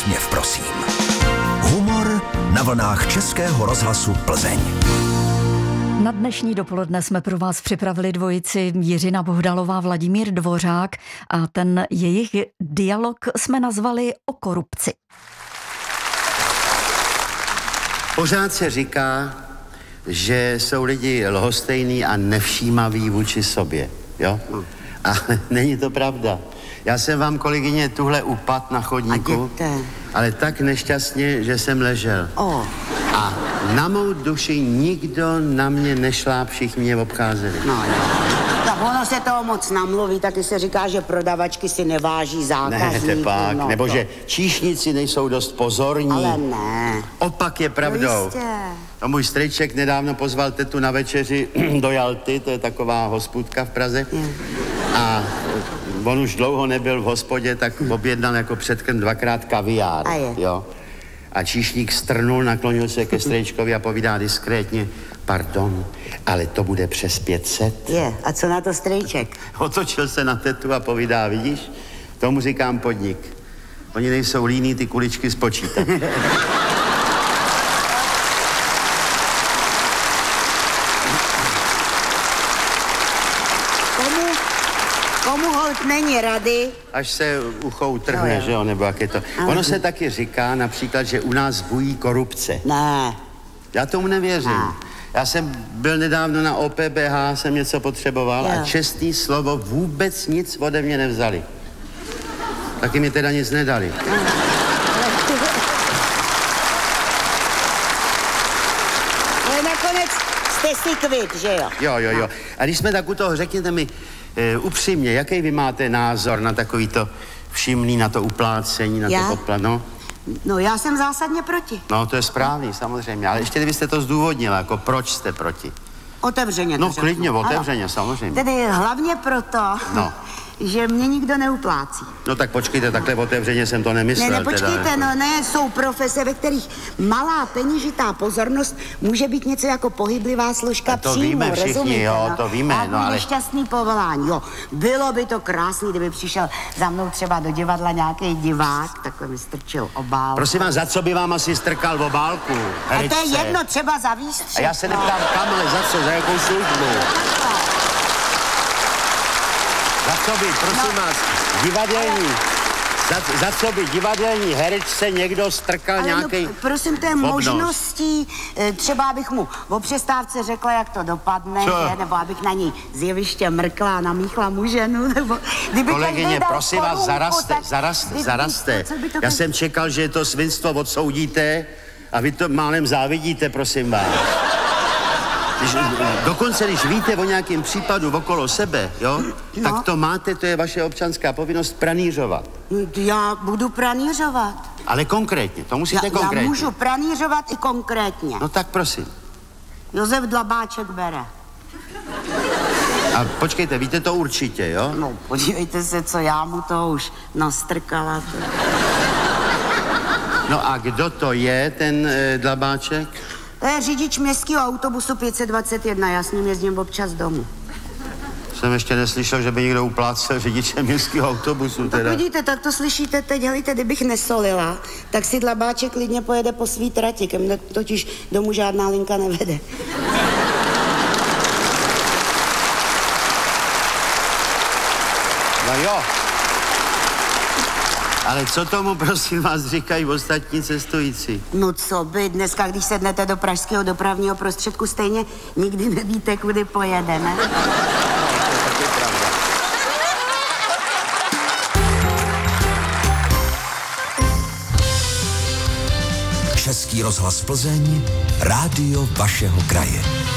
úsměv, prosím. Humor na vlnách Českého rozhlasu Plzeň. Na dnešní dopoledne jsme pro vás připravili dvojici Jiřina Bohdalová, Vladimír Dvořák a ten jejich dialog jsme nazvali o korupci. Pořád se říká, že jsou lidi lhostejní a nevšímaví vůči sobě, jo? A není to pravda. Já jsem vám, kolegyně, tuhle upad na chodníku, ale tak nešťastně, že jsem ležel. A na mou duši nikdo na mě nešláp, všichni mě obcházeli. Tak ono se toho moc namluví, taky se říká, že prodavačky si neváží zákazníků. Ne, tepak, nebo že číšníci nejsou dost pozorní. Ale ne. Opak je pravdou. A můj strejček nedávno pozval tetu na večeři do Jalty, to je taková hospůdka v Praze. A on už dlouho nebyl v hospodě, tak objednal jako předkrm 2krát kaviár, jo. A číšník strnul, naklonil se ke strejčkovi a povídá diskrétně: pardon, ale to bude přes 500. A co na to strejček? Otočil se na tetu a povídá: vidíš, tomu říkám podnik. Oni nejsou líní ty kuličky spočítat. Komu holt není rady? Až se ucho utrhne, že jo, nebo jak je to. Ono se taky říká například, že u nás bují korupce. Ne. Já tomu nevěřím. Já jsem byl nedávno na OPBH, jsem něco potřeboval a čestný slovo vůbec nic ode mě nevzali. Taky mi teda nic nedali. Ale nakonec jste si kvit, že jo? Jo. A když jsme tak u toho, řekněte mi upřímně, jaký vy máte názor na takový to všimný, na to uplácení, na to podplat, No, já jsem zásadně proti. No, to je správný, samozřejmě, ale ještě kdybyste to zdůvodnila, jako proč jste proti? Otevřeně to řeknu. Klidně, otevřeně, samozřejmě. Tedy hlavně proto, že mě nikdo neuplácí. No tak počkejte, takhle otevřeně jsem to nemyslel. Ne, počkejte, jsou profese, ve kterých malá peněžitá pozornost může být něco jako pohyblivá složka příjmu. To víme všichni, rozumíte, to víme, ale... nešťastný povolání, Bylo by to krásný, kdyby přišel za mnou třeba do divadla nějaký divák, takhle mi strčil obálku. Prosím vás, za co by vám asi strkal obálku? A to je jedno, třeba za výstřih. A já se neptám kam, ale za co, za jakou službu? Za co by, prosím vás, divadelní, za co by divadelní herečce někdo strkal nějaký prosím, to je možností, třeba abych mu o přestávce řekla, jak to dopadne, nebo abych na něj z jeviště mrkla a namíchla mu ženu, nebo... Kolegyně, prosím vás, zaraste. Já jsem čekal, že to svinstvo odsoudíte a vy to málem závidíte, prosím vás. Dokonce, když víte o nějakém případu okolo sebe, tak to máte, to je vaše občanská povinnost pranířovat. Já budu pranířovat. Ale konkrétně, to musíte konkrétně. Já můžu pranířovat i konkrétně. No tak prosím. Josef Dlabáček bere. A počkejte, víte to určitě, jo? No, podívejte se, co já mu to už nastrkala. No a kdo to je, ten Dlabáček? To je řidič městského autobusu 521, já s ním jezdím občas domů. Jsem ještě neslyšel, že by někdo uplácel řidiče městského autobusu, teda. Tak vidíte, tak to slyšíte teď, helejte, kdybych nesolila, tak si Dlabáček klidně pojede po svý trati, ke mně totiž domů žádná linka nevede. No jo. Ale co tomu, prosím vás, říkají ostatní cestující? No co by, dneska, když sednete do pražského dopravního prostředku, stejně nikdy nevíte, kudy pojedeme. To je pravda. Český rozhlas Plzeň, rádio vašeho kraje.